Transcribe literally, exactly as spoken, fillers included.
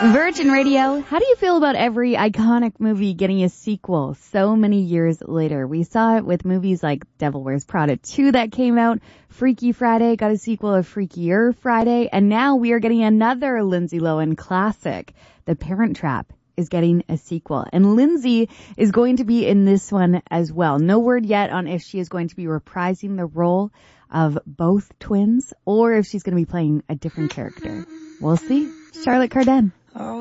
Virgin Radio, how do you feel about every iconic movie getting a sequel so many years later? We saw it with movies like Devil Wears Prada two that came out, Freaky Friday got a sequel of Freakier Friday, and now we are getting another Lindsay Lohan classic. The Parent Trap is getting a sequel, and Lindsay is going to be in this one as well. No word yet on if she is going to be reprising the role of both twins or if she's going to be playing a different character. We'll see. Charlotte Cardin.